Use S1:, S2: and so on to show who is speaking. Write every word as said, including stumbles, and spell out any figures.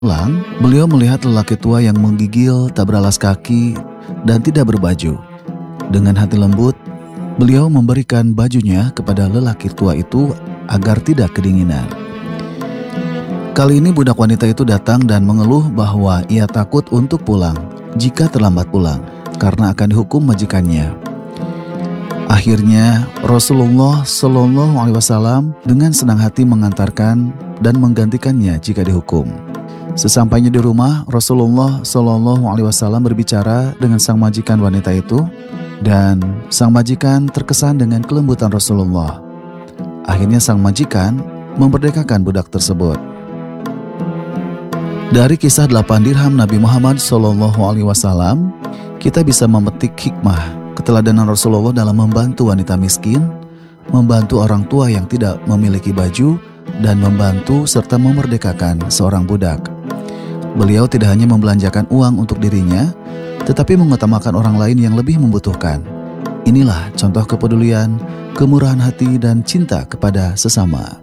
S1: Pulang, beliau melihat lelaki tua yang menggigil, tak beralas kaki, dan tidak berbaju. Dengan hati lembut, beliau memberikan bajunya kepada lelaki tua itu agar tidak kedinginan. Kali ini budak wanita itu datang dan mengeluh bahwa ia takut untuk pulang jika terlambat pulang karena akan dihukum majikannya. Akhirnya Rasulullah Shallallahu Alaihi Wasallam dengan senang hati mengantarkan dan menggantikannya jika dihukum. Sesampainya di rumah, Rasulullah Shallallahu Alaihi Wasallam berbicara dengan sang majikan wanita itu, dan sang majikan terkesan dengan kelembutan Rasulullah. Akhirnya sang majikan memerdekakan budak tersebut. Dari kisah delapan dirham Nabi Muhammad Shallallahu Alaihi Wasallam, kita bisa memetik hikmah keteladanan Rasulullah dalam membantu wanita miskin, membantu orang tua yang tidak memiliki baju, dan membantu serta memerdekakan seorang budak. Beliau tidak hanya membelanjakan uang untuk dirinya, tetapi mengutamakan orang lain yang lebih membutuhkan. Inilah contoh kepedulian, kemurahan hati, dan cinta kepada sesama.